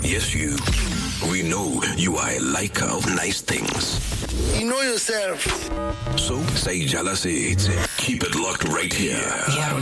Yes, you. We know you are a liker of nice things. You know yourself. So, say Jala says, keep it locked right here.